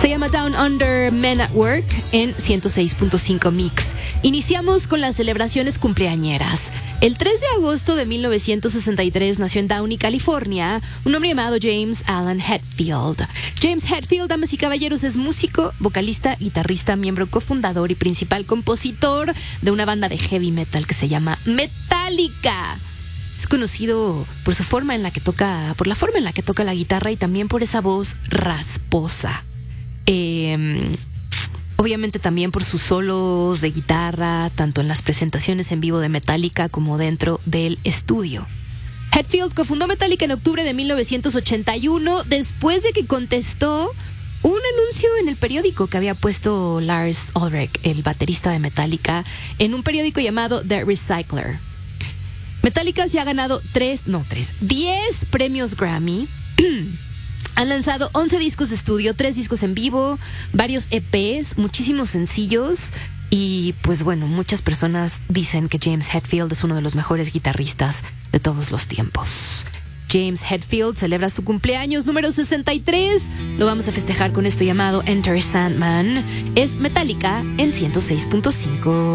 Se llama Down Under, Men at Work en 106.5 Mix. Iniciamos con las celebraciones cumpleañeras. El 3 de agosto de 1963 nació en Downey, California, un hombre llamado James Alan Hetfield. James Hetfield, damas y caballeros, es músico, vocalista, guitarrista, miembro cofundador y principal compositor de una banda de heavy metal que se llama Metallica. Es conocido por su forma en la que toca, por la forma en la que toca la guitarra y también por esa voz rasposa. Obviamente también por sus solos de guitarra, tanto en las presentaciones en vivo de Metallica como dentro del estudio. Hetfield cofundó Metallica en octubre de 1981 después de que contestó un anuncio en el periódico que había puesto Lars Ulrich, el baterista de Metallica, en un periódico llamado The Recycler. Metallica se ha ganado 10 premios Grammy. Han lanzado 11 discos de estudio, 3 discos en vivo, varios EPs, muchísimos sencillos y pues bueno, muchas personas dicen que James Hetfield es uno de los mejores guitarristas de todos los tiempos. James Hetfield celebra su cumpleaños número 63. Lo vamos a festejar con esto llamado Enter Sandman. Es Metallica en 106.5.